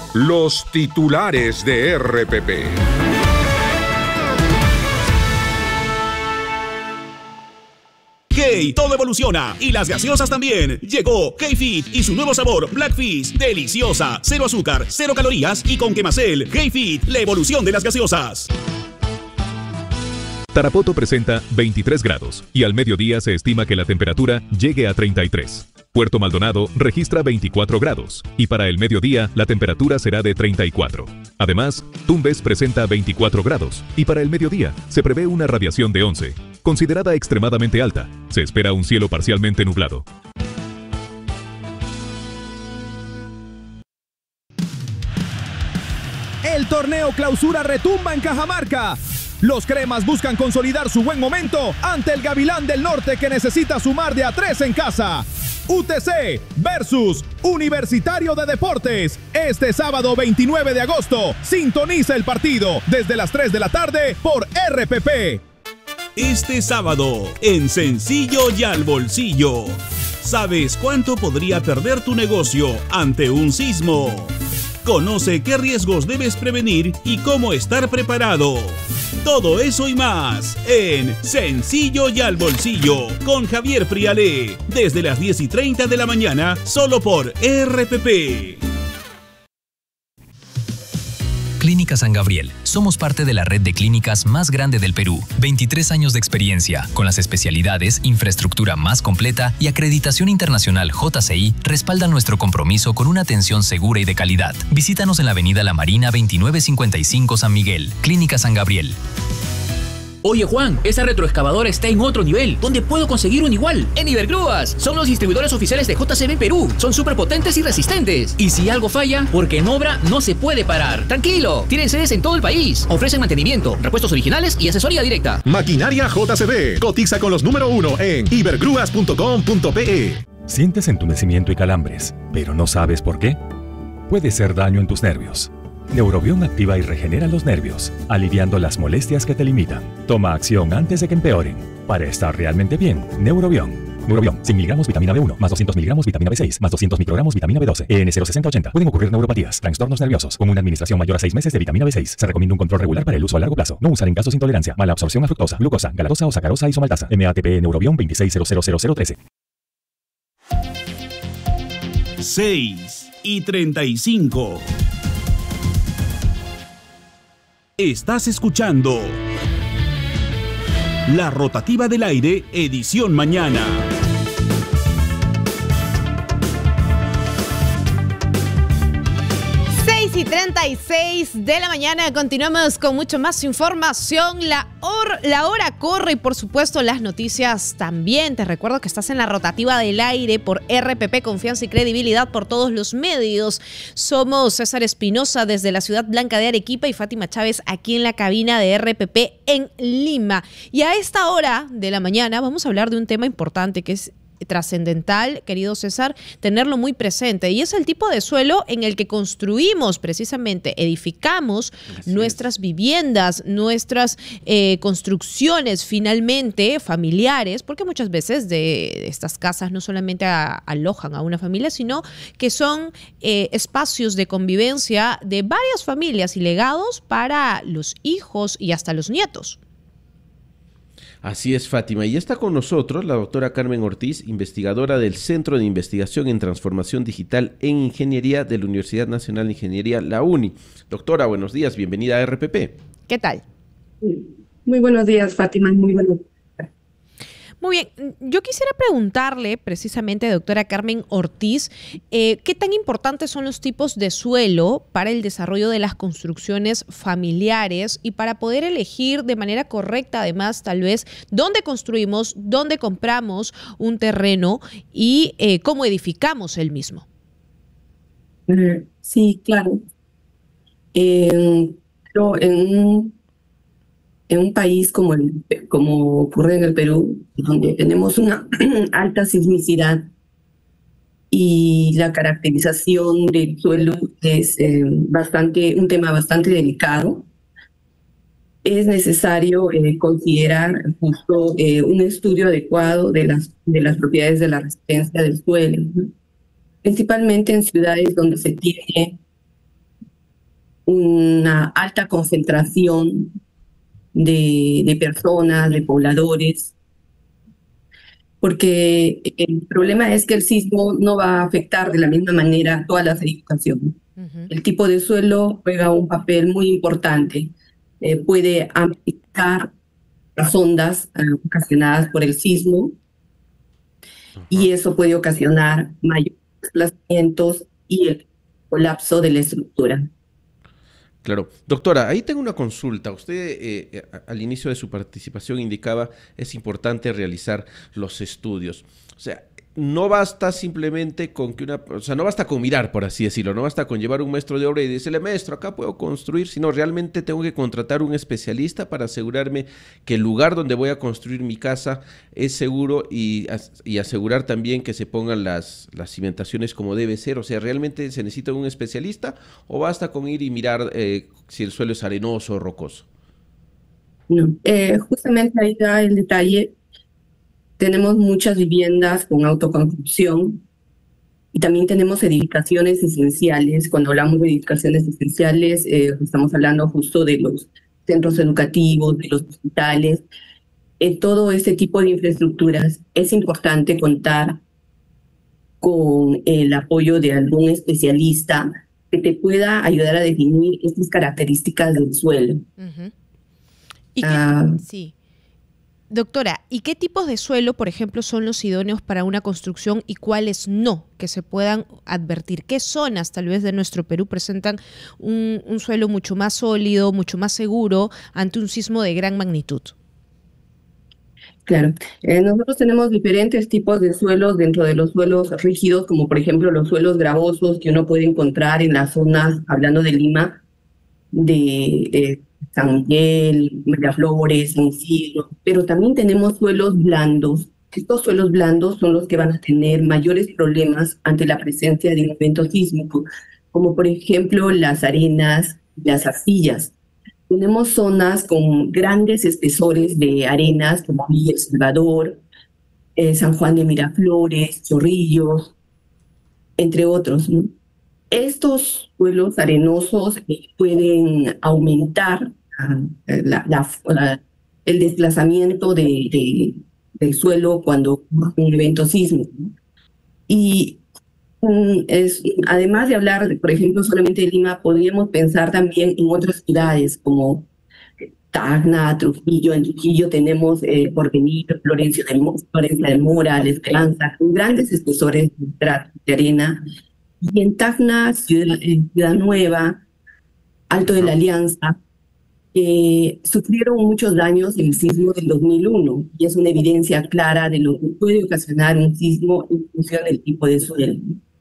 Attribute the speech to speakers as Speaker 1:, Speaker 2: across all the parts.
Speaker 1: Los titulares de RPP.
Speaker 2: ¡Hey! Todo evoluciona y las gaseosas también. Llegó K-Fit y su nuevo sabor Blackfish. Deliciosa, cero azúcar, cero calorías y con Quemacel. K-Fit, la evolución de las gaseosas.
Speaker 3: Tarapoto presenta 23 grados y al mediodía se estima que la temperatura llegue a 33. Puerto Maldonado registra 24 grados y para el mediodía la temperatura será de 34. Además, Tumbes presenta 24 grados y para el mediodía se prevé una radiación de 11, considerada extremadamente alta. Se espera un cielo parcialmente nublado.
Speaker 4: El torneo Clausura retumba en Cajamarca. Los cremas buscan consolidar su buen momento ante el Gavilán del Norte que necesita sumar de a 3 en casa. UTC versus Universitario de Deportes. Este sábado 29 de agosto. Sintoniza el partido desde las 3 de la tarde por RPP.
Speaker 2: Este sábado, en Sencillo y al Bolsillo. ¿Sabes cuánto podría perder tu negocio ante un sismo? Conoce qué riesgos debes prevenir y cómo estar preparado. Todo eso y más en Sencillo y al Bolsillo con Javier Prialé. Desde las 10:30 de la mañana, solo por RPP.
Speaker 5: Clínica San Gabriel. Somos parte de la red de clínicas más grande del Perú. 23 años de experiencia, con las especialidades, infraestructura más completa y acreditación internacional JCI respaldan nuestro compromiso con una atención segura y de calidad. Visítanos en la avenida La Marina 2955 San Miguel. Clínica San Gabriel.
Speaker 6: Oye Juan, esa retroexcavadora está en otro nivel. ¿Dónde puedo conseguir un igual? En Ibergrúas. Son los distribuidores oficiales de JCB Perú. Son súper potentes y resistentes. Y si algo falla, porque en obra no se puede parar. Tranquilo, tienen sedes en todo el país. Ofrecen mantenimiento, repuestos originales y asesoría directa.
Speaker 7: Maquinaria JCB. Cotiza con los número 1 en ibergrúas.com.pe.
Speaker 8: Sientes entumecimiento y calambres, pero no sabes por qué. Puede ser daño en tus nervios. Neurobión activa y regenera los nervios, aliviando las molestias que te limitan. Toma acción antes de que empeoren. Para estar realmente bien, Neurobión. Neurobión, 100 miligramos vitamina B1, más 200 miligramos vitamina B6, más 200 microgramos vitamina B12, EN06080. Pueden ocurrir neuropatías, trastornos nerviosos. Con una administración mayor a 6 meses de vitamina B6, se recomienda un control regular para el uso a largo plazo. No usar en casos de intolerancia, mala absorción a fructosa, glucosa, galactosa o sacarosa isomaltasa. MATP Neurobión 26000013.
Speaker 2: 6:35. Estás escuchando La Rotativa del Aire, edición mañana.
Speaker 9: 6:36 de la mañana, continuamos con mucho más información. La hora corre y por supuesto las noticias también. Te recuerdo que estás en La Rotativa del Aire por RPP, confianza y credibilidad por todos los medios. Somos César Espinosa desde la ciudad blanca de Arequipa y Fátima Chávez aquí en la cabina de RPP en Lima. Y a esta hora de la mañana vamos a hablar de un tema importante que es trascendental, querido César, tenerlo muy presente, y es el tipo de suelo en el que construimos, precisamente edificamos nuestras viviendas, nuestras construcciones finalmente familiares, porque muchas veces de estas casas no solamente alojan a una familia, sino que son espacios de convivencia de varias familias y legados para los hijos y hasta los nietos.
Speaker 10: Así es, Fátima. Y está con nosotros la doctora Carmen Ortiz, investigadora del Centro de Investigación en Transformación Digital en Ingeniería de la Universidad Nacional de Ingeniería, la UNI. Doctora, buenos días, bienvenida a RPP.
Speaker 9: ¿Qué tal?
Speaker 11: Muy buenos días, Fátima, muy buenos días.
Speaker 9: Muy bien, yo quisiera preguntarle precisamente, doctora Carmen Ortiz, ¿qué tan importantes son los tipos de suelo para el desarrollo de las construcciones familiares y para poder elegir de manera correcta, además, tal vez, dónde construimos, dónde compramos un terreno y cómo edificamos el mismo?
Speaker 11: Sí, claro. Pero en un país como ocurre en el Perú, donde tenemos una alta sismicidad y la caracterización del suelo es un tema bastante delicado, es necesario considerar justo un estudio adecuado de las propiedades de la resistencia del suelo, ¿no? Principalmente en ciudades donde se tiene una alta concentración de personas, de pobladores, porque el problema es que el sismo no va a afectar de la misma manera todas las edificaciones. El tipo de suelo juega un papel muy importante. Puede amplificar las ondas ocasionadas por el sismo y eso puede ocasionar mayores desplazamientos y el colapso de la estructura.
Speaker 10: Claro. Doctora, ahí tengo una consulta. Usted al inicio de su participación indicaba es importante realizar los estudios. O sea, no basta simplemente con que no basta con mirar, por así decirlo, no basta con llevar un maestro de obra y decirle, maestro, acá puedo construir, sino realmente tengo que contratar un especialista para asegurarme que el lugar donde voy a construir mi casa es seguro y asegurar también que se pongan las cimentaciones como debe ser. O sea, ¿realmente se necesita un especialista o basta con ir y mirar si el suelo es arenoso o rocoso?
Speaker 11: No, justamente ahí está el detalle. Tenemos muchas viviendas con autoconstrucción y también tenemos edificaciones esenciales. Cuando hablamos de edificaciones esenciales, estamos hablando justo de los centros educativos, de los hospitales. En todo este tipo de infraestructuras es importante contar con el apoyo de algún especialista que te pueda ayudar a definir estas características del suelo.
Speaker 9: ¿Y sí. Doctora, ¿y qué tipos de suelo, por ejemplo, son los idóneos para una construcción y cuáles no, que se puedan advertir? ¿Qué zonas tal vez de nuestro Perú presentan un suelo mucho más sólido, mucho más seguro ante un sismo de gran magnitud?
Speaker 11: Claro, nosotros tenemos diferentes tipos de suelos dentro de los suelos rígidos, como por ejemplo los suelos gravosos que uno puede encontrar en las zonas, hablando de Lima, de San Miguel, Miraflores, San Isidro, pero también tenemos suelos blandos. Estos suelos blandos son los que van a tener mayores problemas ante la presencia de un evento sísmico, como por ejemplo las arenas, las arcillas. Tenemos zonas con grandes espesores de arenas, como Villa El Salvador, San Juan de Miraflores, Chorrillos, entre otros, ¿no? Estos suelos arenosos pueden aumentar el desplazamiento del suelo cuando ocurre un evento sísmico, ¿no? Y además de hablar, por ejemplo, solamente de Lima, podríamos pensar también en otras ciudades como Tacna, Trujillo. En Trujillo tenemos Porvenir, Florencia de Mora, La Esperanza, con grandes espesores de arena. Y en Tacna, Ciudad Nueva, Alto de la Alianza, sufrieron muchos daños en el sismo del 2001 y es una evidencia clara de lo que puede ocasionar un sismo en función del tipo de suelo.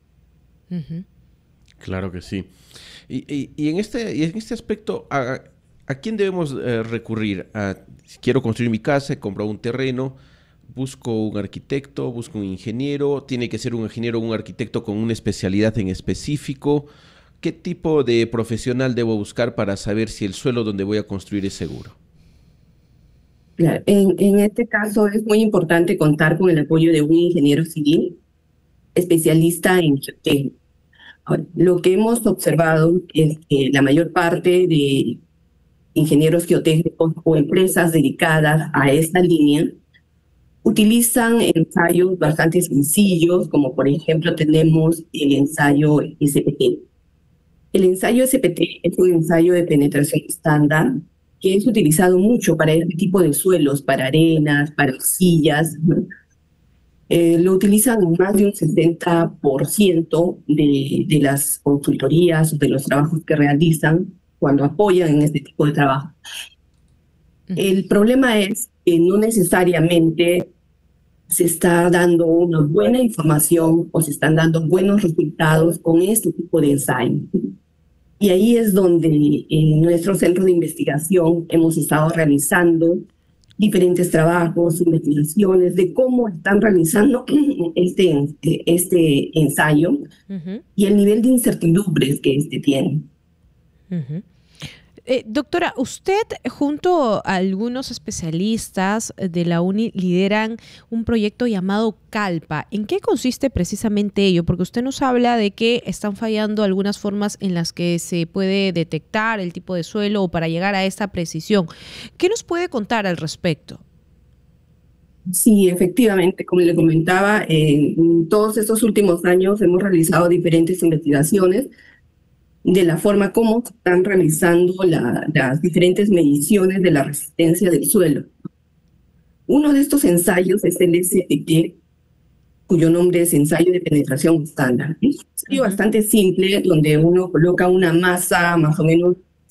Speaker 10: Claro que sí. Y en este aspecto, ¿a quién debemos recurrir? Si quiero construir mi casa, he comprado un terreno, busco un arquitecto, busco un ingeniero, tiene que ser un ingeniero o un arquitecto con una especialidad en específico. ¿Qué tipo de profesional debo buscar para saber si el suelo donde voy a construir es seguro?
Speaker 11: Claro, en este caso es muy importante contar con el apoyo de un ingeniero civil especialista en geotecnia. Lo que hemos observado es que la mayor parte de ingenieros geotécnicos o empresas dedicadas a esta línea utilizan ensayos bastante sencillos, como por ejemplo tenemos el ensayo SPT. El ensayo SPT es un ensayo de penetración estándar que es utilizado mucho para este tipo de suelos, para arenas, para arcillas, ¿no? Lo utilizan más de un 60% de las consultorías, de los trabajos que realizan cuando apoyan en este tipo de trabajo. El problema es que no necesariamente se está dando una buena información o se están dando buenos resultados con este tipo de ensayo. Y ahí es donde en nuestro centro de investigación hemos estado realizando diferentes trabajos, investigaciones de cómo están realizando este ensayo y el nivel de incertidumbres que este tiene.
Speaker 9: Doctora, usted junto a algunos especialistas de la UNI lideran un proyecto llamado CALPA. ¿En qué consiste precisamente ello? Porque usted nos habla de que están fallando algunas formas en las que se puede detectar el tipo de suelo o para llegar a esta precisión. ¿Qué nos puede contar al respecto?
Speaker 11: Sí, efectivamente, como le comentaba, en todos estos últimos años hemos realizado diferentes investigaciones de la forma como se están realizando las diferentes mediciones de la resistencia del suelo. Uno de estos ensayos es el SPT, cuyo nombre es ensayo de penetración estándar. Es un ensayo bastante simple, donde uno coloca una masa más o menos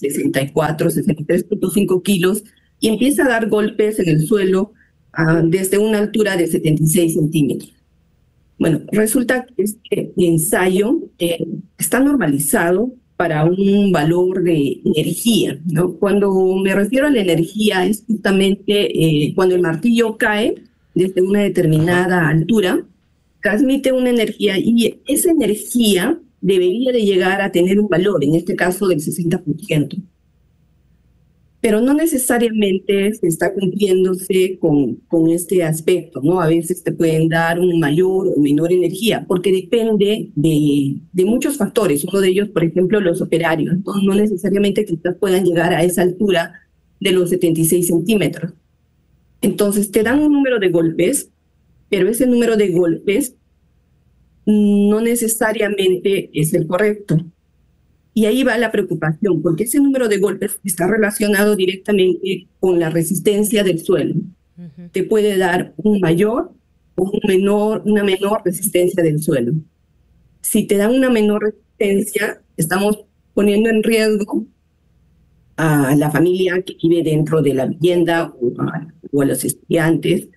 Speaker 11: 63.5 kilos y empieza a dar golpes en el suelo desde una altura de 76 centímetros. Bueno, resulta que este ensayo está normalizado para un valor de energía, ¿no? Cuando me refiero a la energía es justamente cuando el martillo cae desde una determinada altura, transmite una energía y esa energía debería de llegar a tener un valor, en este caso del 60%. Pero no necesariamente se está cumpliéndose con este aspecto, ¿no? A veces te pueden dar una mayor o menor energía, porque depende de muchos factores. Uno de ellos, por ejemplo, los operarios. No necesariamente quizás puedan llegar a esa altura de los 76 centímetros. Entonces te dan un número de golpes, pero ese número de golpes no necesariamente es el correcto. Y ahí va la preocupación, porque ese número de golpes está relacionado directamente con la resistencia del suelo. Te puede dar un mayor o una menor resistencia del suelo. Si te dan una menor resistencia, estamos poniendo en riesgo a la familia que vive dentro de la vivienda o a los estudiantes.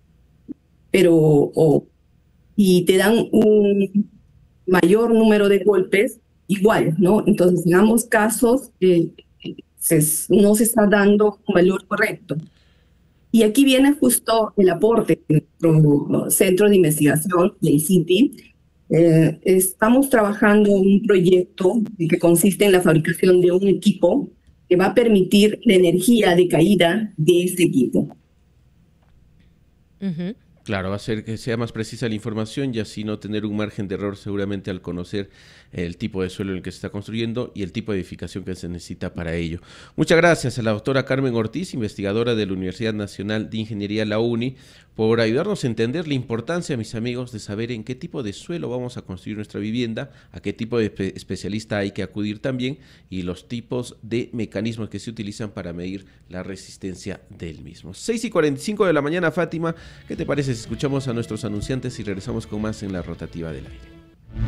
Speaker 11: Y te dan un mayor número de golpes, igual, ¿no? Entonces, en ambos casos, no se está dando un valor correcto. Y aquí viene justo el aporte de nuestro centro de investigación, el CITI. Estamos trabajando en un proyecto que consiste en la fabricación de un equipo que va a permitir la energía de caída de este equipo.
Speaker 10: Claro, va a hacer que sea más precisa la información y así no tener un margen de error seguramente al conocer el tipo de suelo en el que se está construyendo y el tipo de edificación que se necesita para ello. Muchas gracias a la doctora Carmen Ortiz, investigadora de la Universidad Nacional de Ingeniería, la UNI, por ayudarnos a entender la importancia, mis amigos, de saber en qué tipo de suelo vamos a construir nuestra vivienda, a qué tipo de especialista hay que acudir también y los tipos de mecanismos que se utilizan para medir la resistencia del mismo. 6:45 de la mañana, Fátima, ¿qué te parece si escuchamos a nuestros anunciantes y regresamos con más en la rotativa del aire?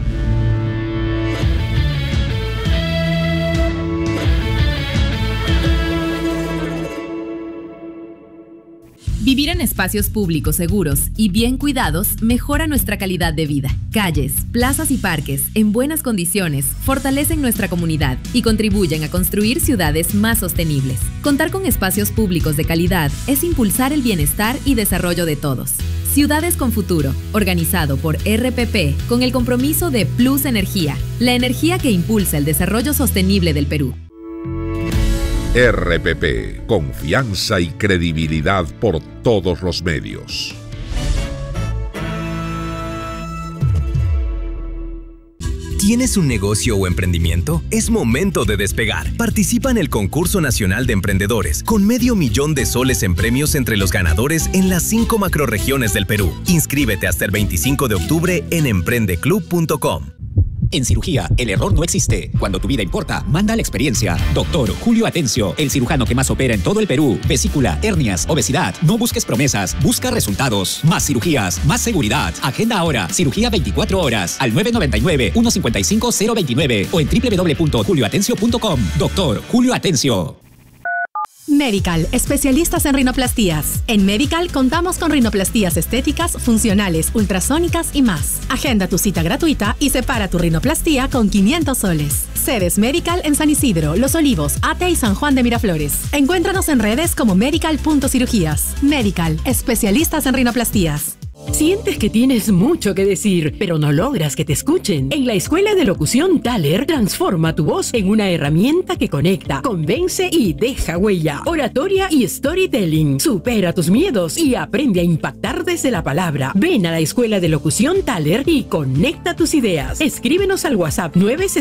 Speaker 12: Vivir en espacios públicos seguros y bien cuidados mejora nuestra calidad de vida. Calles, plazas y parques en buenas condiciones fortalecen nuestra comunidad y contribuyen a construir ciudades más sostenibles. Contar con espacios públicos de calidad es impulsar el bienestar y desarrollo de todos. Ciudades con Futuro, organizado por RPP con el compromiso de Plus Energía, la energía que impulsa el desarrollo sostenible del Perú.
Speaker 1: RPP, confianza y credibilidad por todos los medios.
Speaker 13: ¿Tienes un negocio o emprendimiento? Es momento de despegar. Participa en el Concurso Nacional de Emprendedores, con $500,000 de soles en premios entre los ganadores en las 5 macrorregiones del Perú. Inscríbete hasta el 25 de octubre en emprendeclub.com.
Speaker 14: En cirugía, el error no existe. Cuando tu vida importa, manda la experiencia. Doctor Julio Atencio, el cirujano que más opera en todo el Perú. Vesícula, hernias, obesidad. No busques promesas, busca resultados. Más cirugías, más seguridad. Agenda ahora, cirugía 24 horas, al 999-155-029 o en www.julioatencio.com. Doctor Julio Atencio.
Speaker 15: Medical, especialistas en rinoplastías. En Medical contamos con rinoplastías estéticas, funcionales, ultrasónicas y más. Agenda tu cita gratuita y separa tu rinoplastía con 500 soles. Sedes Medical en San Isidro, Los Olivos, Ate y San Juan de Miraflores. Encuéntranos en redes como medical.cirugías. Medical, especialistas en rinoplastías.
Speaker 16: Sientes que tienes mucho que decir, pero no logras que te escuchen. En la Escuela de Locución Thaler, transforma tu voz en una herramienta que conecta, convence y deja huella. Oratoria y storytelling. Supera tus miedos y aprende a impactar desde la palabra. Ven a la Escuela de Locución Thaler y conecta tus ideas. Escríbenos al WhatsApp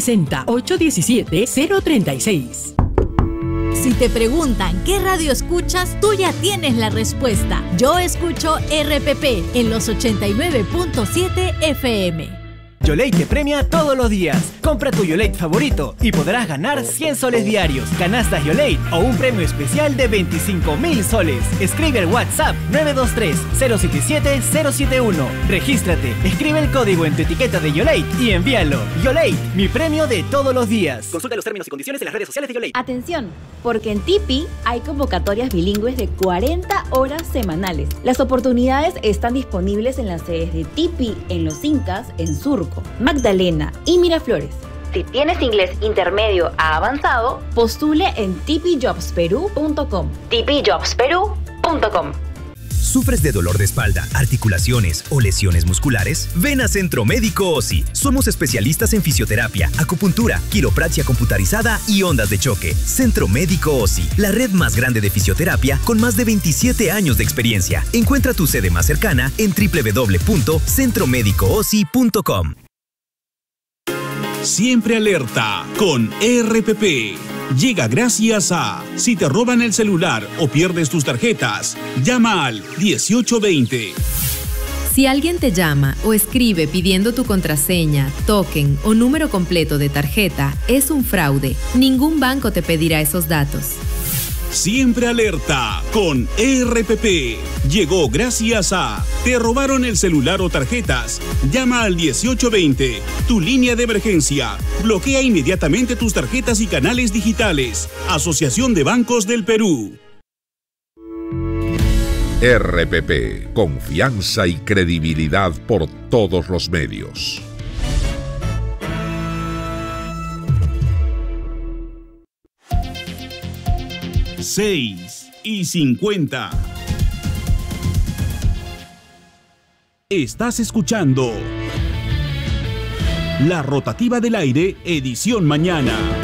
Speaker 16: 960-817-036.
Speaker 17: Si te preguntan qué radio escuchas, tú ya tienes la respuesta. Yo escucho RPP en los 89.7 FM.
Speaker 18: YoLate te premia todos los días. Compra tu YoLate favorito y podrás ganar 100 soles diarios, canastas YoLate o un premio especial de 25.000 soles. Escribe al WhatsApp 923-077-071. Regístrate, escribe el código en tu etiqueta de YoLate y envíalo. YoLate, mi premio de todos los días. Consulta los términos y condiciones en las redes sociales de YoLate.
Speaker 19: Atención, porque en Tipi hay convocatorias bilingües de 40 horas semanales. Las oportunidades están disponibles en las sedes de Tipi, en Los Incas, en Surco, Magdalena y Miraflores. Si tienes inglés intermedio a avanzado, postule en tipijobsperu.com. tipijobsperu.com.
Speaker 13: ¿Sufres de dolor de espalda, articulaciones o lesiones musculares? Ven a Centro Médico OSI. Somos especialistas en fisioterapia, acupuntura, quiropraxia computarizada y ondas de choque. Centro Médico OSI, la red más grande de fisioterapia con más de 27 años de experiencia. Encuentra tu sede más cercana en www.centromedicoosi.com.
Speaker 2: Siempre alerta con RPP. Llega gracias a: si te roban el celular o pierdes tus tarjetas, llama al 1820.
Speaker 12: Si alguien te llama o escribe pidiendo tu contraseña, token o número completo de tarjeta, es un fraude. Ningún banco te pedirá esos datos.
Speaker 2: Siempre alerta con RPP. Llegó gracias a: te robaron el celular o tarjetas. Llama al 1820, tu línea de emergencia. Bloquea inmediatamente tus tarjetas y canales digitales. Asociación de Bancos del Perú.
Speaker 1: RPP, confianza y credibilidad por todos los medios.
Speaker 2: y 50. Estás escuchando La Rotativa del Aire, edición mañana.